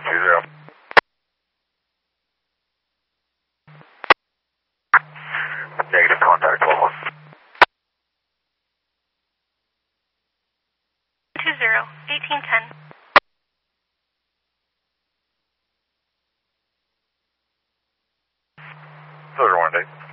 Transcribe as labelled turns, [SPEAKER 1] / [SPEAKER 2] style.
[SPEAKER 1] 20. Negative contact, 12.
[SPEAKER 2] 1810.
[SPEAKER 1] Those are 1 day.